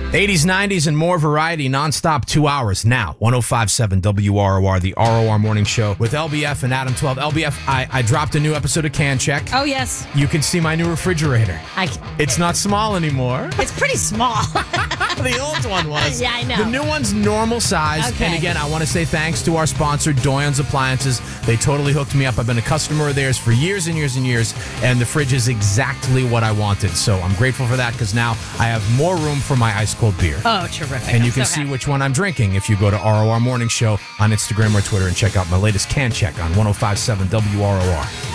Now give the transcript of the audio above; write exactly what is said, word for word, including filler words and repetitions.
eighties, nineties, and more variety nonstop two hours now. one oh five point seven W R O R, the R O R Morning Show with L B F and Adam twelve. L B F, I, I dropped a new episode of Can Check. Oh, yes. You can see my new refrigerator. I, It's not small anymore. It's pretty small. The old one was. Yeah, I know. The new one's normal size. Okay. And again, I want to say thanks to our sponsor, Doyon's Appliances. They totally hooked me up. I've been a customer of theirs for years and years and years, and the fridge is exactly what I wanted. So I'm grateful for that because now I have more room for my ice cold beer. Oh, terrific. And I'm you can so see happy. which one I'm drinking if you go to R O R Morning Show on Instagram or Twitter and check out my latest Can Check on one oh five point seven W R O R.